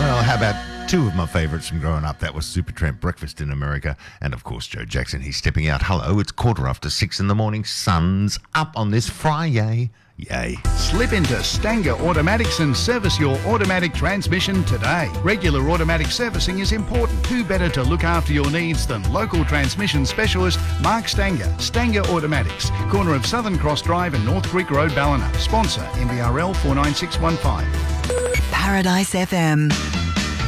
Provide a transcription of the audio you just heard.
Well, how about two of my favourites from growing up? That was Supertramp, Breakfast in America, and of course Joe Jackson. He's stepping out. Hello, it's 6:15 in the morning. Sun's up on this Friday. Yay. Slip into Stanger Automatics and service your automatic transmission today. Regular automatic servicing is important. Who better to look after your needs than local transmission specialist Mark Stanger? Stanger Automatics, corner of Southern Cross Drive and North Creek Road, Ballina. Sponsor NBRL 49615. Paradise FM.